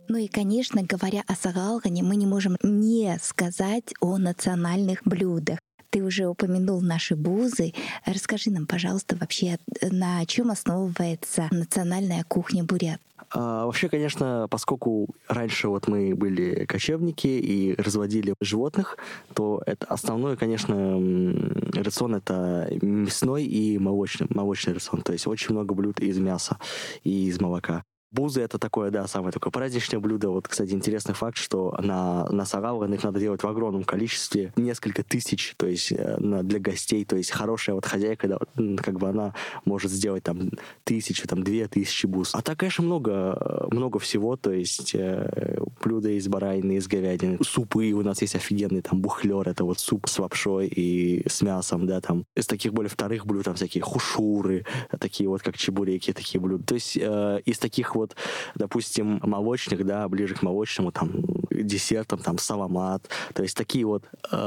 Ну и, конечно, говоря о сагалгане, мы не можем не сказать о национальных блюдах. Ты уже упомянул наши бузы. Расскажи нам, пожалуйста, вообще, на чем основывается национальная кухня бурят? Вообще, конечно, поскольку раньше вот мы были кочевники и разводили животных, то это основной, конечно, рацион — это мясной и молочный рацион. То есть очень много блюд из мяса и из молока. Бузы — это такое, да, самое такое праздничное блюдо. Вот, кстати, интересный факт, что на сагалган их надо делать в огромном количестве, несколько тысяч, то есть для гостей. То есть хорошая вот хозяйка, да, как бы она может сделать там 1000, там 2000 буз. А так, конечно, много всего, то есть блюда из баранины, из говядины, супы у нас есть офигенный, там бухлер, это вот суп с лапшой и с мясом, да, там. Из таких более вторых блюд там всякие хушуры, такие вот как чебуреки, такие блюда. То есть из таких вот, допустим, молочных, да, ближе к молочному, там, десертам, там, саламат, то есть такие вот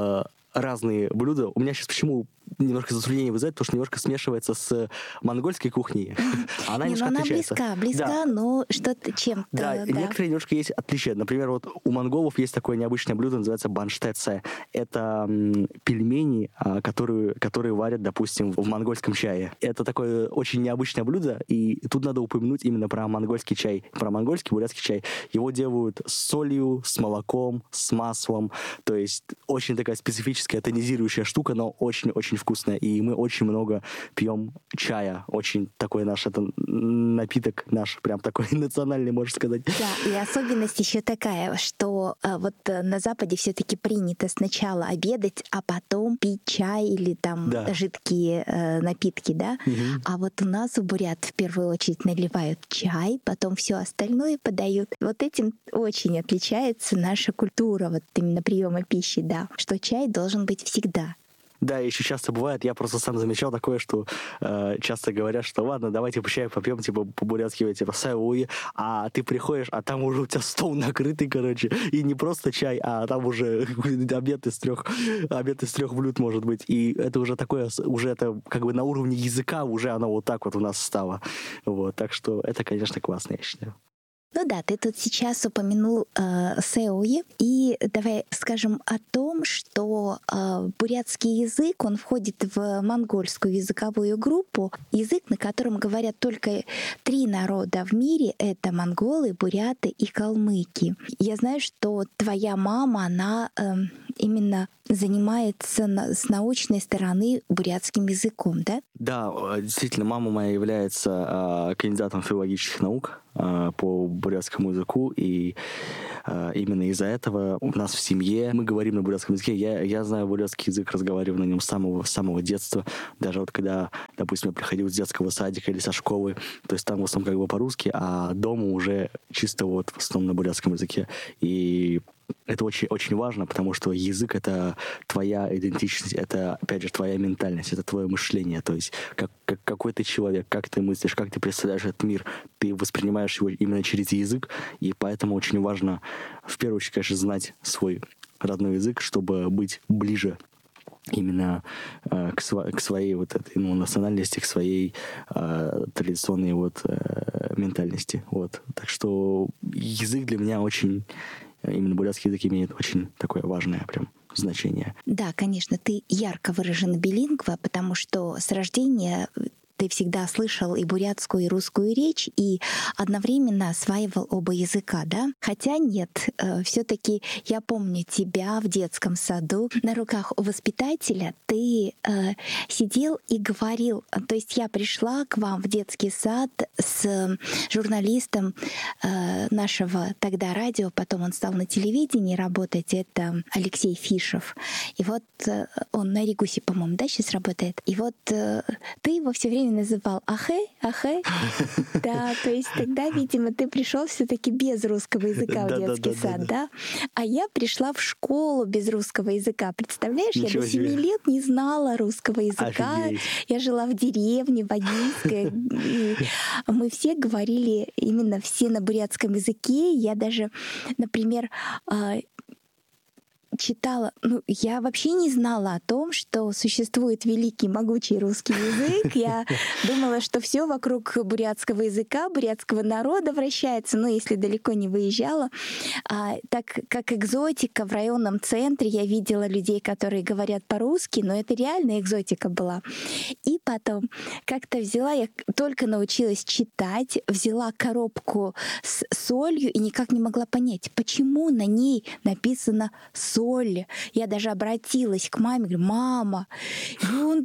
разные блюда. У меня сейчас почему немножко затруднение вызывает, потому что немножко смешивается с монгольской кухней. Она немножко отличается. Она близка, да. Но что-то чем-то... Да, некоторые немножко есть отличия. Например, вот у монголов есть такое необычное блюдо, называется банштеце. Это пельмени, которые варят, допустим, в монгольском чае. Это такое очень необычное блюдо, и тут надо упомянуть именно про монгольский чай, про монгольский бурятский чай. Его делают с солью, с молоком, с маслом. То есть очень такая специфическая тонизирующая штука, но очень-очень вкусная. И мы очень много пьем чая. Очень такой наш это напиток, наш прям такой национальный, можно сказать. Да, и особенность еще такая, что вот на Западе все-таки принято сначала обедать, а потом пить чай или там жидкие напитки, да. Угу. А вот у нас у бурят в первую очередь наливают чай, потом все остальное подают. Вот этим очень отличается наша культура, вот именно приема пищи, да, что чай должен быть всегда. Да, еще часто бывает, я просто сам замечал такое, что часто говорят, что ладно, давайте по чаю попьем, типа по-бурятски, типа сауи, а ты приходишь, а там уже у тебя стол накрытый, короче, и не просто чай, а там уже обед из трех блюд может быть, и это уже такое, уже это как бы на уровне языка уже оно вот так вот у нас стало, вот, так что это, конечно, классно, я считаю. Ну да, ты тут сейчас упомянул сеуи, и давай скажем о том, что бурятский язык, он входит в монгольскую языковую группу, язык, на котором говорят только 3 народа в мире — это монголы, буряты и калмыки. Я знаю, что твоя мама, она именно занимается с научной стороны бурятским языком, да? Да, действительно, мама моя является кандидатом филологических наук по бурятскому языку, и именно из-за этого у нас в семье мы говорим на бурятском языке. Я знаю бурятский язык, разговариваю на нем с самого детства. Даже вот когда, допустим, я приходил с детского садика или со школы, то есть там в основном как бы по-русски, а дома уже чисто вот в основном на бурятском языке. И это очень, очень важно, потому что язык — это твоя идентичность, это, опять же, твоя ментальность, это твое мышление. То есть какой ты человек, как ты мыслишь, как ты представляешь этот мир, ты воспринимаешь его именно через язык, и поэтому очень важно, в первую очередь, конечно, знать свой родной язык, чтобы быть ближе именно к своей вот этой национальности, к своей традиционной вот ментальности. Вот. Так что язык для меня очень... Именно бурятский язык имеет очень такое важное прям значение. Да, конечно, ты ярко выражен билингва, потому что с рождения ты всегда слышал и бурятскую, и русскую речь, и одновременно осваивал оба языка, да? Хотя нет, все-таки я помню тебя в детском саду. На руках у воспитателя ты сидел и говорил. То есть я пришла к вам в детский сад с журналистом нашего тогда радио, потом он стал на телевидении работать, это Алексей Фишев. И вот он на Регусе, по-моему, да, сейчас работает. И вот ты его все время называл ахэ. Да, то есть тогда, видимо, ты пришел все-таки без русского языка в детский сад, да? А я пришла в школу без русского языка. Представляешь, я до 7 лет не знала русского языка. Я жила в деревне, в Агинской. И мы все говорили именно все на бурятском языке. Я даже, например, читала, я вообще не знала о том, что существует великий могучий русский язык. Я думала, что все вокруг бурятского языка, бурятского народа вращается, если далеко не выезжала. Так как экзотика в районном центре, я видела людей, которые говорят по-русски, но это реально экзотика была. И потом как-то я только научилась читать, взяла коробку с солью и никак не могла понять, почему на ней написано «соль». Я даже обратилась к маме, говорю: «Мама, то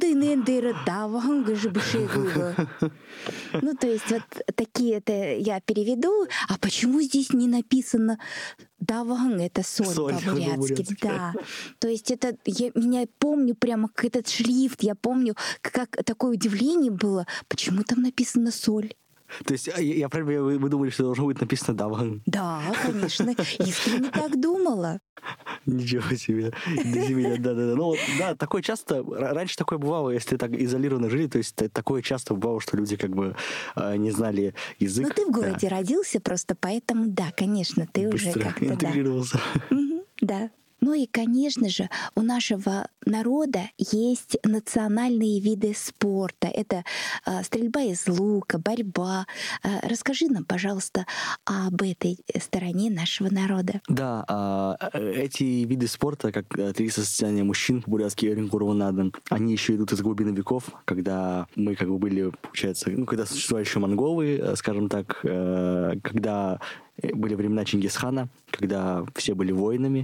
есть вот такие это я переведу, а почему здесь не написано «даван» — это соль по-бурятски, да. То есть это я помню прямо как этот шрифт, я помню, как такое удивление было, почему там написано «соль». То есть вы думали, что должно быть написано «даван»? Да, конечно. Искренне так думала. Ничего себе. Да. Такое часто, раньше такое бывало, если так изолированно жили, то есть такое часто бывало, что люди как бы не знали язык. Но ты в городе родился просто, поэтому, да, конечно, ты быстро уже как-то интегрировался. Да. И, конечно же, у нашего народа есть национальные виды спорта. Это стрельба из лука, борьба. Расскажи нам, пожалуйста, об этой стороне нашего народа. Да, эти виды спорта, как традиция состояния мужчин, по-бурятски «Ринкурванаден», они еще идут из глубины веков, когда мы как бы были, получается, когда существовали еще монголы, скажем так, когда были времена Чингисхана, когда все были воинами,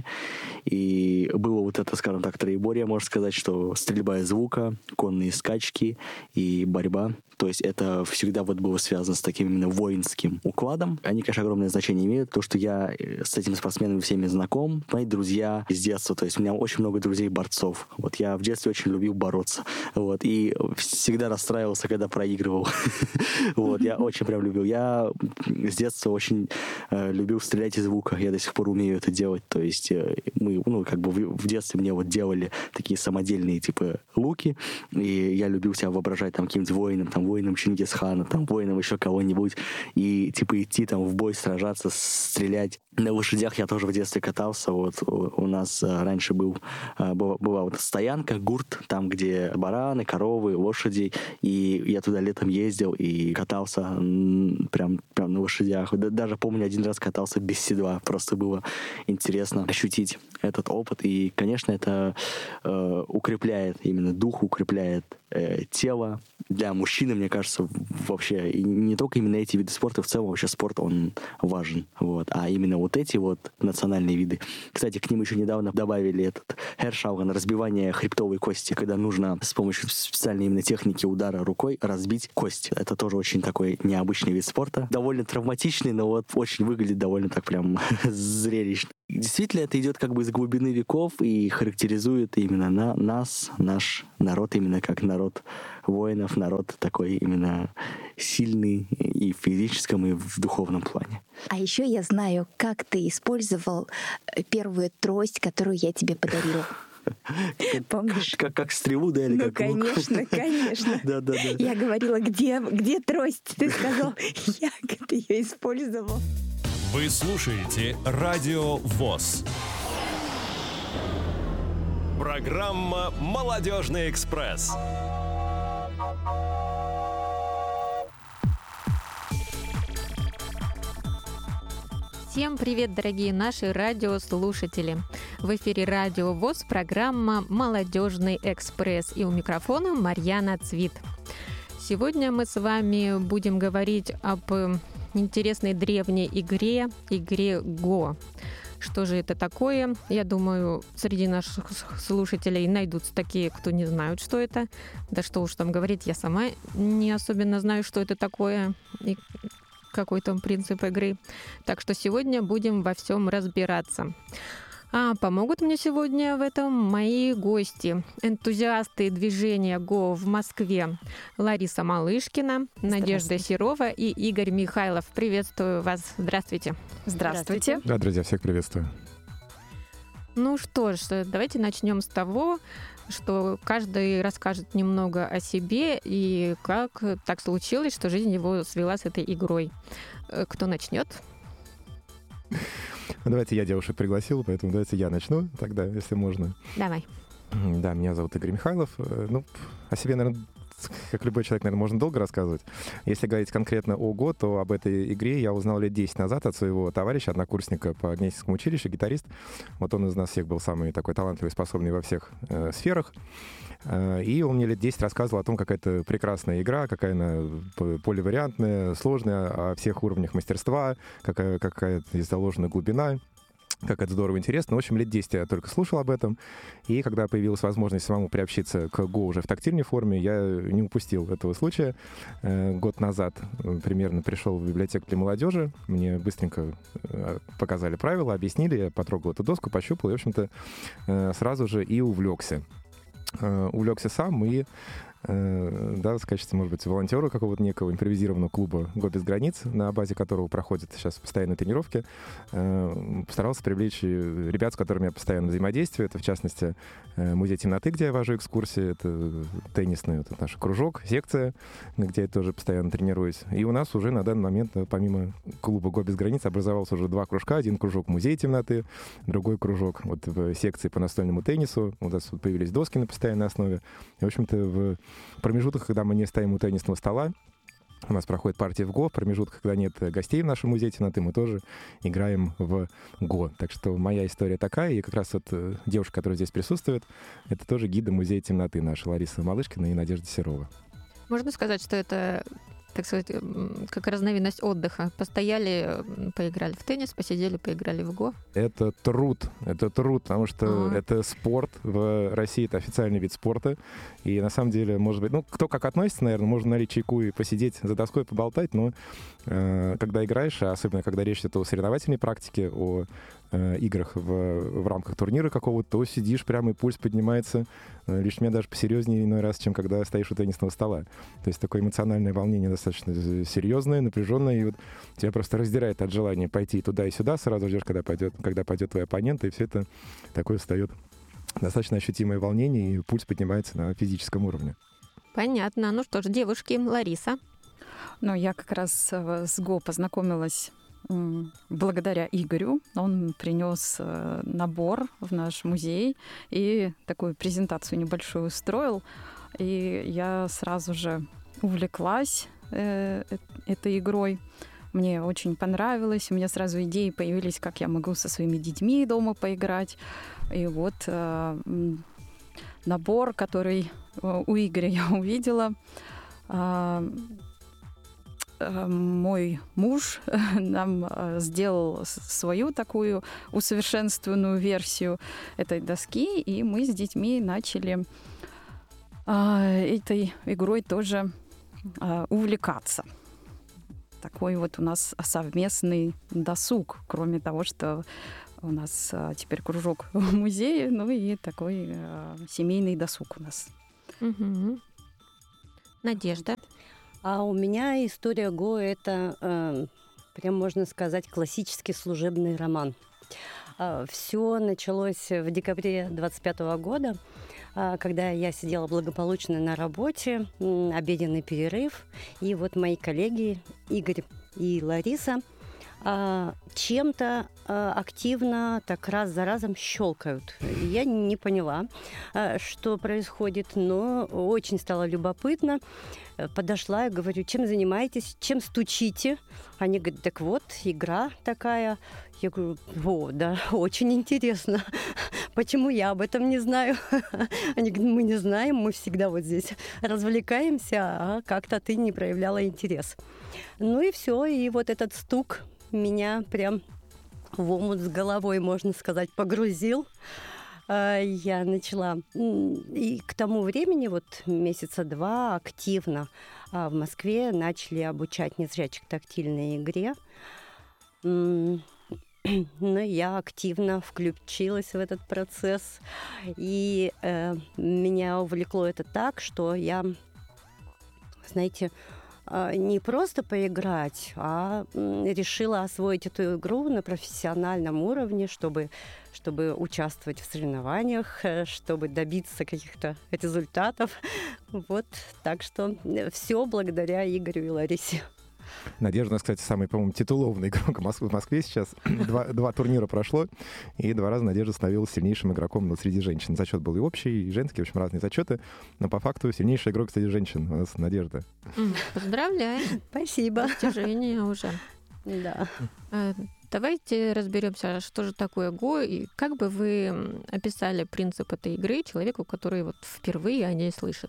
и было вот это, скажем так, троеборье, можно сказать, что стрельба из лука, конные скачки и борьба. То есть это всегда вот было связано с таким именно воинским укладом. Они, конечно, огромное значение имеют, потому что я с этими спортсменами всеми знаком, мои друзья из детства, то есть у меня очень много друзей-борцов. Вот я в детстве очень любил бороться. Вот, и всегда расстраивался, когда проигрывал. Вот, я очень прям любил. Я с детства очень любил стрелять из лука. Я до сих пор умею это делать. То есть мы, как бы в детстве мне вот делали такие самодельные типа луки, и я любил себя воображать там каким-нибудь воином Чингисхана, воином еще кого-нибудь, и типа идти там в бой, сражаться, стрелять. На лошадях я тоже в детстве катался. Вот у нас раньше была вот стоянка, гурт, там, где бараны, коровы, лошади, и я туда летом ездил и катался прям на лошадях. Даже помню, один раз катался без седла. Просто было интересно ощутить этот опыт. И, конечно, это укрепляет именно дух, укрепляет тело. Для мужчины, мне кажется, вообще, и не только именно эти виды спорта, в целом вообще спорт, он важен. Вот. А именно вот эти вот национальные виды. Кстати, к ним еще недавно добавили этот хершауган, разбивание хребтовой кости, когда нужно с помощью специальной именно техники удара рукой разбить кость. Это тоже очень такой необычный вид спорта. Довольно травматичный, но вот очень выглядит довольно так прям зрелищно. Действительно, это идет как бы из глубины веков и характеризует именно нас, наш народ, именно как народ воинов, народ такой именно сильный и в физическом, и в духовном плане. А еще я знаю, как ты использовал первую трость, которую я тебе подарила. Помнишь? Как стрелу, да, или как лук? Конечно. Да. Я говорила, где трость? Ты сказал, я ее использовал. Вы слушаете Радио ВОС. Программа «Молодежный экспресс». Всем привет, дорогие наши радиослушатели! В эфире Радио ВОС, программа «Молодежный экспресс», и у микрофона Марьяна Цвит. Сегодня мы с вами будем говорить об интересной древней игре Го. Что же это такое? Я думаю, среди наших слушателей найдутся такие, кто не знают, что это. Да что уж там говорить, я сама не особенно знаю, что это такое и какой там принцип игры. Так что сегодня будем во всем разбираться. А помогут мне сегодня в этом мои гости, энтузиасты движения Го в Москве. Лариса Малышкина, Надежда Серова и Игорь Михайлов. Приветствую вас. Здравствуйте. Здравствуйте. Да, друзья, всех приветствую. Ну что ж, давайте начнем с того, что каждый расскажет немного о себе и как так случилось, что жизнь его свела с этой игрой. Кто начнет? Давайте я девушек пригласил, поэтому давайте я начну тогда, если можно. Давай. Да, меня зовут Игорь Михайлов. Ну, о себе, наверное, как любой человек, наверное, можно долго рассказывать. Если говорить конкретно о ГО, то об этой игре я узнал лет 10 назад от своего товарища, однокурсника по Гнесинскому училищу, гитарист. Вот он из нас всех был самый такой талантливый, способный во всех сферах. И он мне лет 10 рассказывал о том, какая это прекрасная игра, какая она поливариантная, сложная, о всех уровнях мастерства, какая здесь заложена глубина. Как это здорово, интересно. В общем, лет 10 я только слушал об этом. И когда появилась возможность самому приобщиться к Go уже в тактильной форме, я не упустил этого случая. Год назад примерно пришел в библиотеку для молодежи. Мне быстренько показали правила, объяснили. Я потрогал эту доску, пощупал и, в общем-то, сразу же и увлекся. Увлекся сам и да, в качестве, может быть, волонтера какого-то некого импровизированного клуба «Го без границ», на базе которого проходят сейчас постоянные тренировки, постарался привлечь ребят, с которыми я постоянно взаимодействую. Это, в частности, музей темноты, где я вожу экскурсии, это теннисный вот наш кружок, секция, где я тоже постоянно тренируюсь. И у нас уже на данный момент, помимо клуба «Го без границ», образовался уже 2 кружка. Один кружок музея темноты, другой кружок вот в секции по настольному теннису. У нас появились доски на постоянной основе. И, в общем-то, в промежутках, когда мы не стоим у теннисного стола, у нас проходит партия в Го. В промежутках, когда нет гостей в нашем музее темноты, мы тоже играем в Го. Так что моя история такая. И как раз вот девушка, которая здесь присутствует, это тоже гиды музея темноты наша, Лариса Малышкина и Надежда Серова. Можно сказать, что это, так сказать, как разновидность отдыха. Постояли, поиграли в теннис, посидели, поиграли в Го. Это труд, потому что это спорт. В России это официальный вид спорта. И на самом деле, может быть, кто как относится, наверное, можно налить чайку и посидеть за доской, поболтать, но когда играешь, особенно когда речь идет о соревновательной практике, о играх в рамках турнира какого-то, то сидишь прямо и пульс поднимается лишь даже посерьезнее иной раз, чем когда стоишь у теннисного стола. То есть такое эмоциональное волнение достаточно серьезное, напряженное, и вот тебя просто раздирает от желания пойти туда и сюда, сразу ждешь, когда пойдет твой оппонент, и все это такое встает достаточно ощутимое волнение, и пульс поднимается на физическом уровне. Понятно. Ну что ж, девушки, Лариса. Ну, я как раз с Го познакомилась благодаря Игорю. Он принес набор в наш музей и такую презентацию небольшую устроил. И я сразу же увлеклась этой игрой. Мне очень понравилось. У меня сразу идеи появились, как я могу со своими детьми дома поиграть. И вот набор, который у Игоря я увидела. Мой муж нам сделал свою такую усовершенствованную версию этой доски, и мы с детьми начали этой игрой тоже увлекаться. Такой вот у нас совместный досуг, кроме того, что у нас теперь кружок в музее, ну и такой семейный досуг у нас. Угу. Надежда. А у меня история Го — это, прям можно сказать, классический служебный роман. Все началось в декабре 25 года, когда я сидела благополучно на работе, обеденный перерыв, и вот мои коллеги Игорь и Лариса чем-то активно так раз за разом щелкают. Я не поняла, что происходит, но очень стало любопытно. Подошла и говорю: чем занимаетесь, чем стучите? Они говорят: так вот, игра такая. Я говорю: о, да, очень интересно. Почему я об этом не знаю? Они говорят: мы не знаем, мы всегда вот здесь развлекаемся, а как-то ты не проявляла интерес. Ну и все, и вот этот стук меня прям в омут с головой, можно сказать, погрузил. Я начала, и к тому времени, вот месяца 2 активно в Москве начали обучать незрячих тактильной игре. Но я активно включилась в этот процесс, и меня увлекло это так, что я, знаете, не просто поиграть, а решила освоить эту игру на профессиональном уровне, чтобы участвовать в соревнованиях, чтобы добиться каких-то результатов. Вот, так что все благодаря Игорю и Ларисе. Надежда у нас, кстати, самый, по-моему, титулованный игрок в Москве сейчас. Два турнира прошло, и 2 раза Надежда становилась сильнейшим игроком среди женщин. Зачет был и общий, и женский, в общем, разные зачеты. Но по факту сильнейший игрок среди женщин у нас Надежда. Поздравляю. Спасибо. Достижение уже. Да. Давайте разберемся, что же такое Го, и как бы вы описали принцип этой игры человеку, который вот впервые о ней слышит.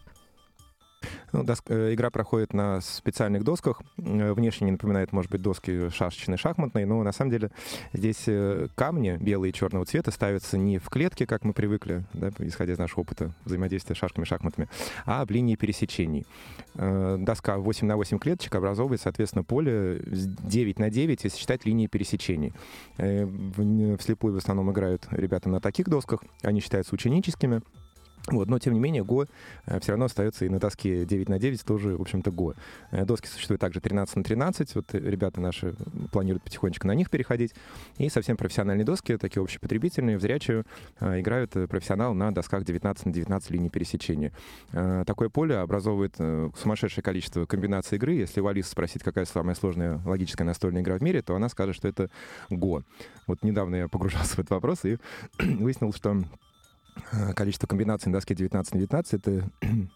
Ну, игра проходит на специальных досках. Внешне не напоминает, может быть, доски шашечные, шахматные, но на самом деле здесь камни белые и черного цвета ставятся не в клетке, как мы привыкли, да, исходя из нашего опыта взаимодействия с шашками, шахматами, а в линии пересечений. Доска 8 на 8 клеточек образовывает, соответственно, поле 9 на 9, если считать линии пересечений. Вслепую в основном играют ребята на таких досках, они считаются ученическими. Вот, но, тем не менее, Го все равно остается и на доске 9 на 9 тоже, в общем-то, Го. Доски существуют также 13 на 13. Вот ребята наши планируют потихонечку на них переходить. И совсем профессиональные доски, такие общепотребительные, в зрячую, играют профессионалы на досках 19 на 19 линий пересечения. Такое поле образовывает сумасшедшее количество комбинаций игры. Если у Алисы спросить, какая самая сложная логическая настольная игра в мире, то она скажет, что это Го. Вот недавно я погружался в этот вопрос и выяснил, что количество комбинаций на доске 19 на 19 — это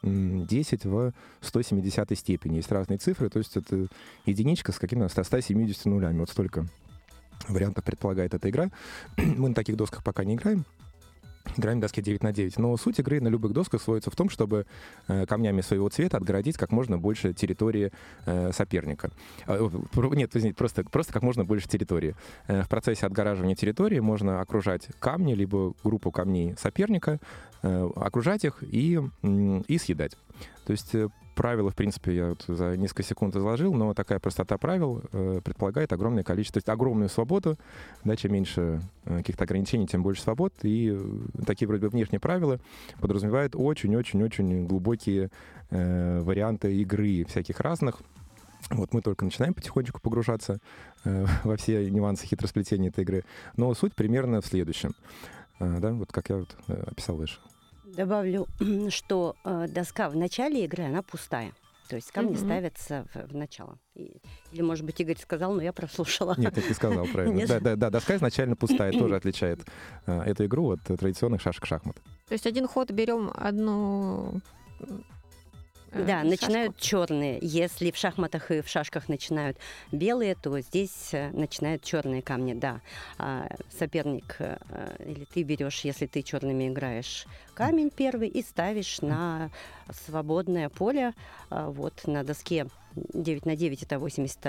10 в 170 степени. Есть разные цифры, то есть это единичка с какими-то 170 нулями. Вот столько вариантов предполагает эта игра. Мы на таких досках пока не играем. Играем на доске 9 на 9. Но суть игры на любых досках сводится в том, чтобы камнями своего цвета отгородить как можно больше территории соперника. Нет, извините, просто как можно больше территории. В процессе отгораживания территории можно окружать камни, либо группу камней соперника, окружать их и съедать. То есть правила, в принципе, я вот за несколько секунд изложил, но такая простота правил предполагает огромное количество, то есть огромную свободу, да, чем меньше каких-то ограничений, тем больше свобод, и такие вроде бы внешние правила подразумевают очень-очень-очень глубокие варианты игры всяких разных. Вот мы только начинаем потихонечку погружаться во все нюансы хитросплетения этой игры, но суть примерно в следующем, да, вот как я вот описал выше. Добавлю, что доска в начале игры, она пустая. То есть камни ставятся в начало. Или, может быть, Игорь сказал, но я прослушала. Нет, ты сказал правильно. Да, доска изначально пустая, тоже отличает эту игру от традиционных шашек-шахмат. То есть один ход берем одну... Да, начинают черные. Если в шахматах и в шашках начинают белые, то здесь начинают черные камни, да. Соперник, или ты берешь, если ты черными играешь, камень первый и ставишь на свободное поле. Вот на доске 9 на 9 это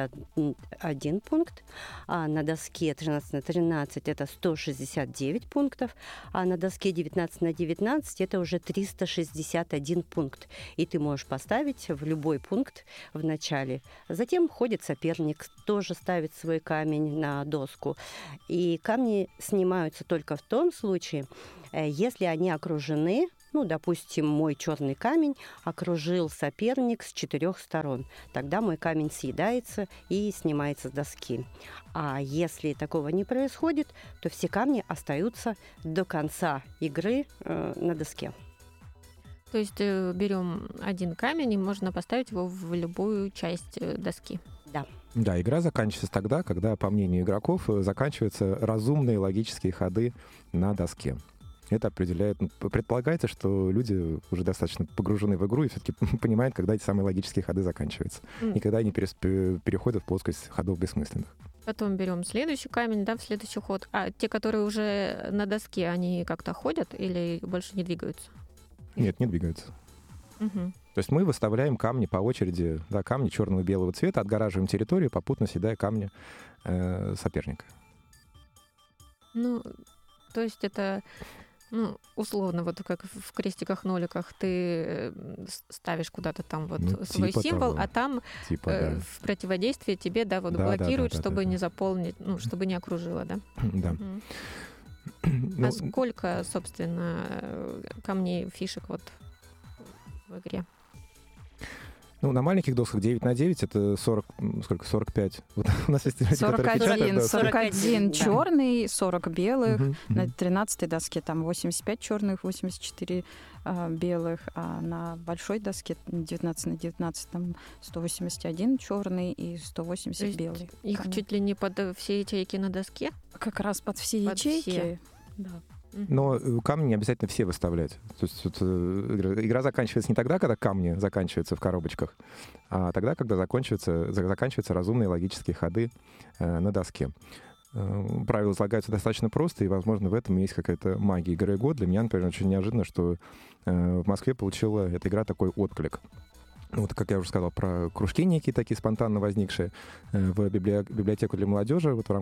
81 пункт, а на доске 13 на 13 это 169 пунктов, а на доске 19 на 19 это уже 361 пункт. И ты можешь поставить в любой пункт в начале. Затем ходит соперник, тоже ставит свой камень на доску. И камни снимаются только в том случае, если они окружены. Ну, допустим, мой черный камень окружил соперник с 4 сторон. Тогда мой камень съедается и снимается с доски. А если такого не происходит, то все камни остаются до конца игры на доске. То есть берем один камень и можно поставить его в любую часть доски. Да. Да, игра заканчивается тогда, когда, по мнению игроков, заканчиваются разумные логические ходы на доске. Это определяет, предполагается, что люди уже достаточно погружены в игру и все-таки понимают, когда эти самые логические ходы заканчиваются. И когда они переходят в плоскость ходов бессмысленных. Потом берем следующий камень, да, в следующий ход. А те, которые уже на доске, они как-то ходят или больше не двигаются? Нет, не двигаются. То есть мы выставляем камни по очереди, да, камни черного и белого цвета, отгораживаем территорию, попутно съедая камни соперника. Ну, то есть это... Ну, условно, вот как в крестиках-ноликах ты ставишь куда-то там вот свой символ, того. А там в противодействии тебе, да, вот блокируют, чтобы не заполнить, ну, чтобы не окружило, да? Да. А сколько, собственно, камней, фишек вот в игре? Ну, на маленьких досках 9 на 9 это 40, сколько, 45. Вот у нас есть люди, которые печатают. 41 черный, 40 белых. На 13-й доске там 85 черных, 84 белых, а на большой доске 19 на 19 там 181 черный и 180 белый. Их чуть ли не под все ячейки на доске? Как раз под все ячейки. Все. Да. Но камни не обязательно все выставлять. То есть игра заканчивается не тогда, когда камни заканчиваются в коробочках, а тогда, когда заканчиваются разумные логические ходы на доске. Правила излагаются достаточно просто, и, возможно, в этом есть какая-то магия игры «Го». Для меня, например, очень неожиданно, что в Москве получила эта игра такой отклик. Вот, как я уже сказал, про кружки некие такие спонтанно возникшие в библиотеку для молодежи вот в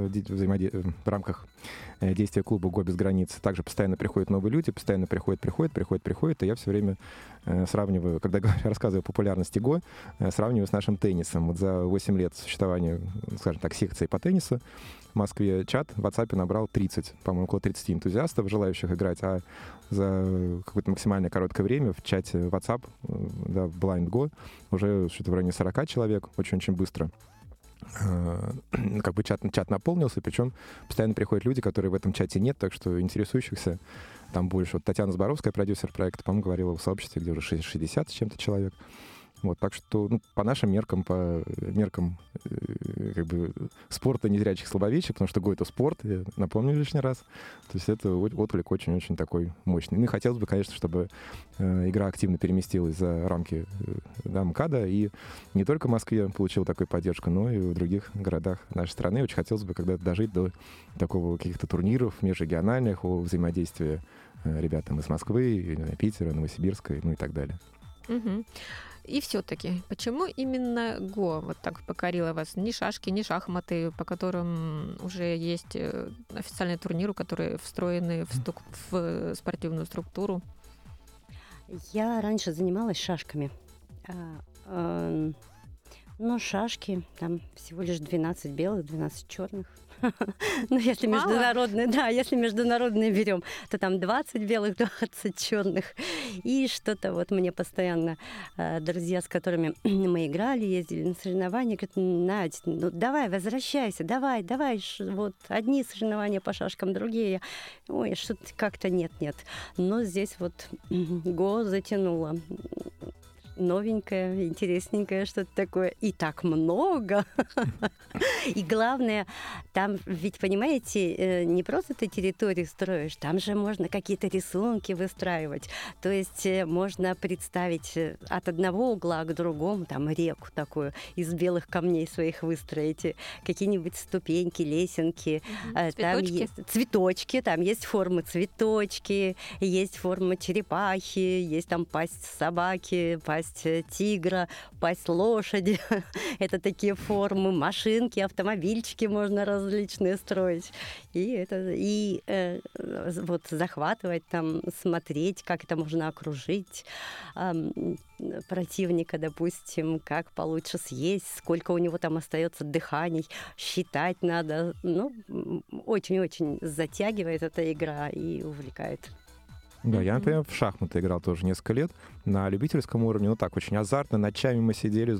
рамках действия клуба «Го без границ». Также постоянно приходят новые люди, постоянно приходят, и я все время сравниваю, когда рассказываю о популярности «Го», сравниваю с нашим теннисом. Вот за 8 лет существования, скажем так, секции по теннису в Москве чат в WhatsApp набрал 30, по-моему, около 30 энтузиастов, желающих играть, а за какое-то максимально короткое время в чате WhatsApp, да, в Blind Go, уже что-то в районе 40 человек, очень-очень быстро. Как бы чат наполнился, причем постоянно приходят люди, которые в этом чате нет, так что интересующихся там больше. Вот Татьяна Зборовская, продюсер проекта, по-моему, говорила в сообществе, где уже 60 с чем-то человек. Вот, так что по нашим меркам, по меркам как бы спорта незрячих слабовидящих, потому что Го — это спорт, я напомню лишний раз. То есть это отклик очень-очень такой мощный. Ну и хотелось бы, конечно, чтобы игра активно переместилась за рамки МКАДа, и не только в Москве получила такую поддержку, но и в других городах нашей страны. Очень хотелось бы когда-то дожить до такого каких-то турниров межрегиональных, о взаимодействии ребят там из Москвы, Питера, Новосибирска, ну и так далее. Угу. И все-таки, почему именно Го вот так покорила вас? Ни шашки, ни шахматы, по которым уже есть официальные турниры, которые встроены в спортивную структуру? Я раньше занималась шашками. Но шашки, там всего лишь 12 белых, 12 черных. Ну, если международные, да, если международные берем, то там 20 белых, 20 черных. И что-то вот мне постоянно друзья, с которыми мы играли, ездили на соревнования, говорят: Надь, ну давай, возвращайся, давай, вот одни соревнования по шашкам, другие. Ой, что-то как-то нет. Но здесь вот Го затянуло. Новенькое, интересненькое, что-то такое. И так много. И главное, там ведь, понимаете, не просто ты территорию строишь, там же можно какие-то рисунки выстраивать. То есть можно представить от одного угла к другому, там, реку такую из белых камней своих выстроить, какие-нибудь ступеньки, лесенки. Там есть цветочки, там есть формы цветочки, есть форма черепахи, есть там пасть собаки, пасть тигра, пасть лошади. Это такие формы, машинки, автомобильчики можно различные строить. И вот захватывать там, смотреть, как это можно окружить противника, допустим, как получше съесть, сколько у него там остается дыханий, считать надо. Ну, очень-очень затягивает эта игра и увлекает. Да, я, например, в шахматы играл тоже несколько лет на любительском уровне, ну так, очень азартно, ночами мы сидели